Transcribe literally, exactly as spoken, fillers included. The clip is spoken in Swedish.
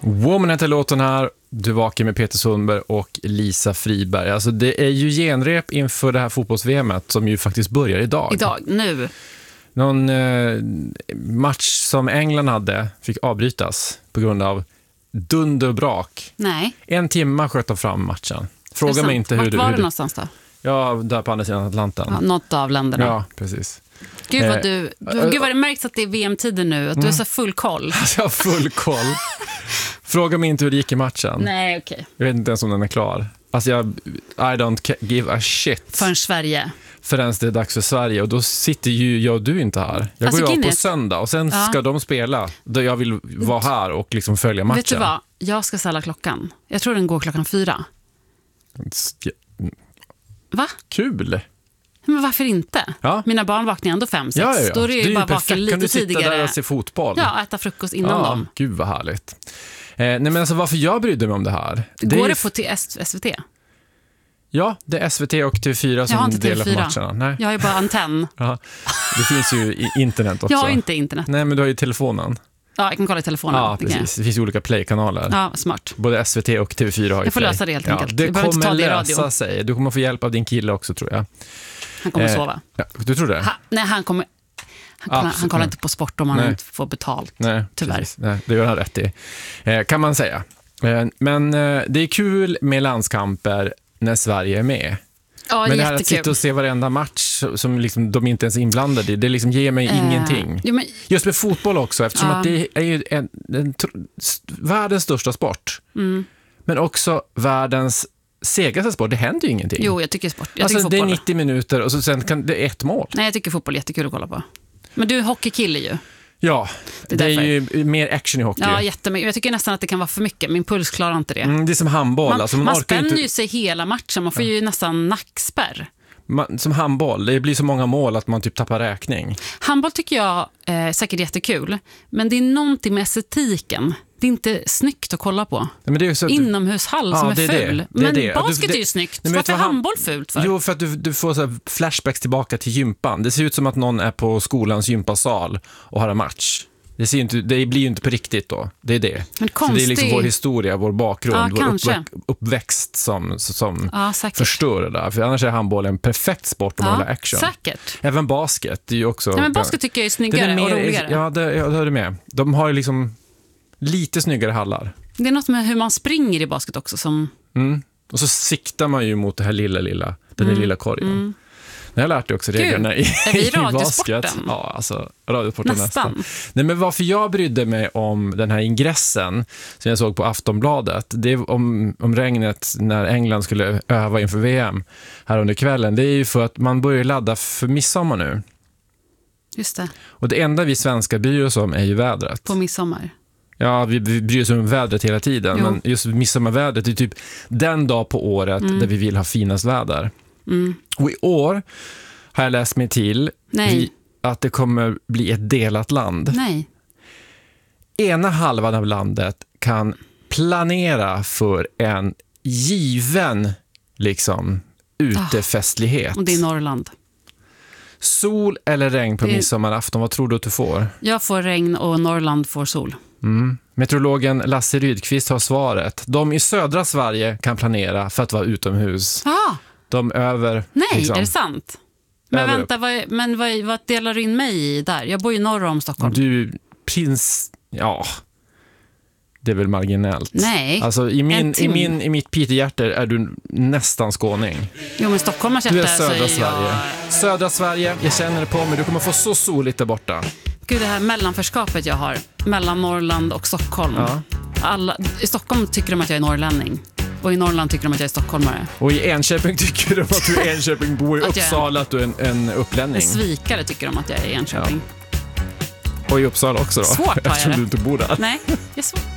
Woman heter låten här. Du vakar med Peter Sundberg och Lisa Friberg. Alltså det är ju genrep inför det här fotbolls-V M-et som ju faktiskt börjar idag. Idag, nu. Någon eh, match som England hade fick avbrytas på grund av dunder och brak. Nej. En timme sköt de fram matchen. Fråga mig inte hur Vart du... var hur det du... någonstans då? Ja, där på andra sidan Atlanten. Ja, något av länderna. Ja, precis. Gud vad Eh, du, du gud vad det märks att det är V M-tider nu, att du har så full koll. Jag har full koll. Fråga mig inte hur det gick i matchen. Nej, okej. Okay. Jag vet inte ens om den är klar. Alltså jag, I don't give a shit. Förrän Sverige. Förrän det är dags för Sverige. Och då sitter ju jag och du inte här. Jag alltså, går ju av Guinness. på söndag. Och sen ja. ska de spela. Då jag vill vara här och liksom följa matchen. Vet du vad? Jag ska ställa klockan. Jag tror den går klockan fyra. Va? Kul. Men varför inte? Ja. Mina barn vaknar ändå fem, sex. Ja, ja, ja. Då är det ju, det är ju bara perfekt. vaken lite kan du sitta tidigare. Där och se fotboll? Ja, äta frukost innan ja, dem. Gud vad härligt. Eh, nej men alltså varför jag brydde mig om det här. Det går är det på till S V T? Ja, det är S V T och T V fyra som delar på matcherna. Nej. Jag har ju bara antenn. Ja. Det finns ju i internet också. Jag har inte internet. Nej, men du har ju telefonen. Ja, jag kan kolla i telefonen. Ja, precis. Det finns ju olika playkanaler. Ja, smart. Både S V T och T V fyra har ju Jag får play. lösa det helt ja, enkelt. Det jag kommer kommer inte ta det lösa radio. sig. Du kommer få hjälp av din kille också, tror jag. Han kommer eh, sova. Ja, du tror det? Ha, nej, han kommer... Han kollar, han kollar inte på sport om han nej. inte får betalt. Nej, tyvärr. Nej, det gör han rätt i. Eh, kan man säga. Eh, men eh, det är kul med landskamper när Sverige är med. Ja, men det här jättekul. att sitta och se varenda match som liksom de inte ens är inblandade i, det liksom ger mig eh, ingenting. Jo, men, Just med fotboll också, eftersom ja. att det är ju en, en, en, världens största sport. Mm. Men också världens segaste sport. Det händer ju ingenting. Jo, jag tycker sport. Jag alltså, tycker det är fotboll. nittio minuter och så sen kan det är ett mål. Nej, jag tycker fotboll är jättekul att kolla på. Men du är hockeykille ju. Ja, det är, det är det är ju mer action i hockey. Ja, jättemycket. Jag tycker nästan att det kan vara för mycket. Min puls klarar inte det. Mm, det är som handboll. Man, alltså, man man orkar spänner inte... ju sig hela matchen. Man får ju nästan nackspärr. Man, som handboll, det blir så många mål att man typ tappar räkning. Handboll tycker jag är säkert jättekul. Men det är någonting med estetiken. Det är inte snyggt att kolla på. Nej, men det är så... Inomhushall ja, som är, det är ful. det. Det är men det. basket det, är ju snyggt. Nej, Varför är vad han... handboll fult för? Jo, för att du, du får så här flashbacks tillbaka till gympan. Det ser ut som att någon är på skolans gympasal och har en match. Det, ser inte, det blir ju inte på riktigt då. Det är det. Men så det är liksom vår historia, vår bakgrund, ja, vår kanske. upp, uppväxt som, som ja, förstör det där. För annars är handboll en perfekt sport om man ja, vill ha action. Säkert. Även basket. Det är ju också... Ja, men basket tycker jag är snyggare är mer, och roligare. Ja, det, jag hörde med. De har ju liksom lite snyggare hallar. Det är något med hur man springer i basket också som... Mm. Och så siktar man ju mot det här lilla, lilla, den mm. här lilla korgen. Mm. Jag har lärt dig också reglerna i, är vi i basket. radiosporten? Ja, alltså radiosporten nästan. nästan. Nej, men varför jag brydde mig om den här ingressen som jag såg på Aftonbladet, det är om, om regnet när England skulle öva inför V M här under kvällen, det är ju för att man börjar ladda för midsommar nu. Just det. Och det enda vi svenskar bryr oss om är ju vädret. På midsommar. Ja, vi, vi bryr oss om vädret hela tiden. Jo. Men just midsommarvädret är typ den dag på året mm. där vi vill ha finast väder. Mm. Och i år har jag läst mig till vi, att det kommer bli ett delat land. Nej. Ena halvan av landet kan planera för en given liksom utefestlighet. Och det är Norrland. Sol eller regn på det... midsommarafton, vad tror du att du får? Jag får regn och Norrland får sol. Mm. Meteorologen Lasse Rydqvist har svaret. De i södra Sverige kan planera för att vara utomhus. Ah. De över... Nej, liksom, är det sant? Men över, vänta, vad, men vad, vad delar du in mig i där? Jag bor ju norr om Stockholm. Du, prins... Ja... Det är väl marginellt. Nej. Alltså i, min, i, min, i mitt Peter-hjärta är du nästan skåning. Jo, men Stockholmars hjärta. Du är södra så är Sverige. jag... Södra Sverige, jag känner det på mig. Du kommer få så soligt där borta. Gud, det här mellanförskapet jag har mellan Norrland och Stockholm. Ja. Alla, i Stockholm tycker de att jag är norrlänning. Och i Norrland tycker de att jag är stockholmare. Och i Enköping tycker de att du är Enköping. Bor i Uppsala att du är en, en upplänning. En svikare tycker de att jag är i Enköping. Ja. Och i Uppsala också då. Svårt har jag eftersom det. du inte bor där. Nej, det är svårt.